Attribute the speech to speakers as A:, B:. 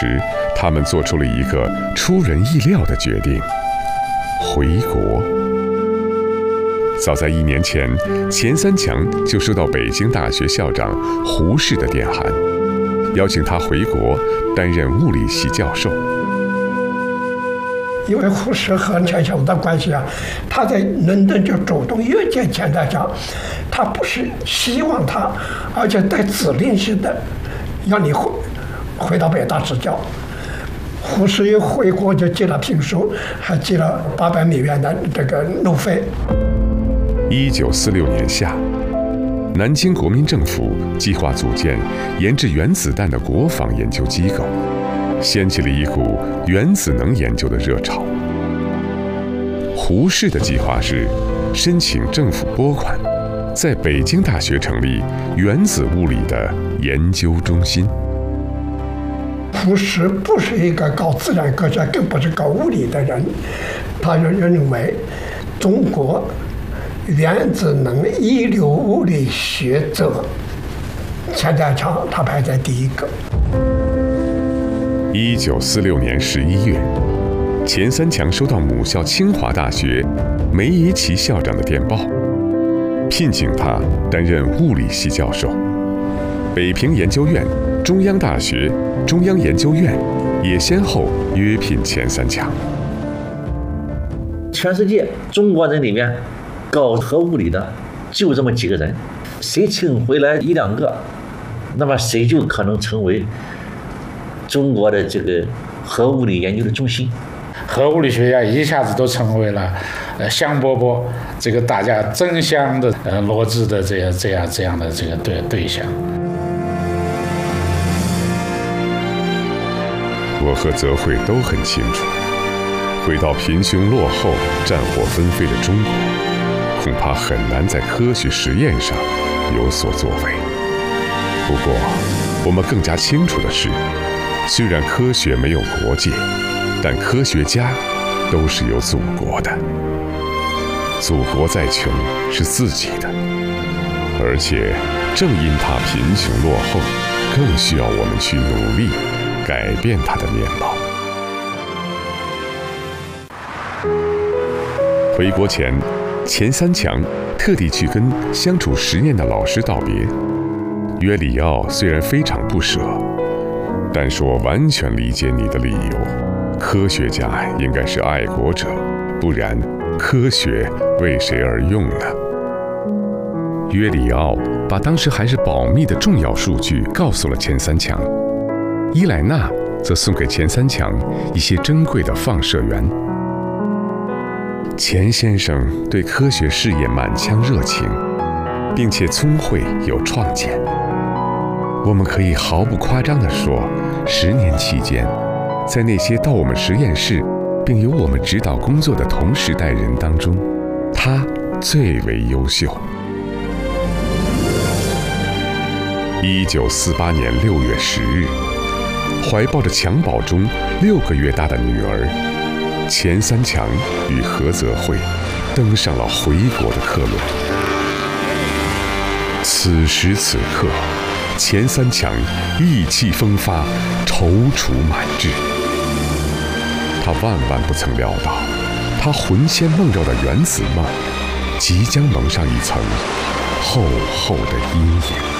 A: 时，他们做出了一个出人意料的决定：回国。早在1年前，钱三强就收到北京大学校长胡适的电函，邀请他回国担任物理系教授。
B: 因为胡适和钱三强的关系他在伦敦就主动约见钱三强，他不是希望他，而且带指令式的要你回到北大执教。胡适一回国就寄了聘书，还寄了800美元的这个路费。
A: 1946年夏，南京国民政府计划组建研制原子弹的国防研究机构，掀起了一股原子能研究的热潮。胡适的计划是申请政府拨款，在北京大学成立原子物理的研究中心。
B: 胡适不是一个搞自然科学，更不是搞物理的人，他认为中国原子能一流物理学者钱三强他排在第一个。
A: 1946年11月，钱三强收到母校清华大学梅贻琦校长的电报，聘请他担任物理系教授。北平研究院、中央大学、中央研究院也先后约聘钱三强。
C: 全世界中国人里面搞核物理的就这么几个人，谁请回来1、2个，那么谁就可能成为中国的这个核物理研究的中心。
D: 核物理学家一下子都成为了香饽饽，这个大家争相的罗织的这样的这个对象。
A: 我和泽慧都很清楚，回到贫穷落后、战火纷飞的中国，恐怕很难在科学实验上有所作为。不过，我们更加清楚的是，虽然科学没有国界，但科学家都是有祖国的。祖国再穷是自己的，而且正因它贫穷落后，更需要我们去努力改变它的面貌。回国前，钱三强特地去跟相处10年的老师道别。约里奥虽然非常不舍，但说完全理解你的理由。科学家应该是爱国者，不然科学为谁而用呢？约里奥把当时还是保密的重要数据告诉了钱三强，伊莱娜则送给钱三强一些珍贵的放射源。钱先生对科学事业满腔热情，并且聪慧有创建。我们可以毫不夸张地说，10年期间，在那些到我们实验室并由我们指导工作的同时代人当中，他最为优秀。1948年6月10日，怀抱着襁褓中6个月大的女儿，钱三强与何泽慧登上了回国的客轮。此时此刻，钱三强意气风发，踌躇满志。他万万不曾料到，他魂牵梦绕的原子梦即将蒙上一层厚厚的阴影。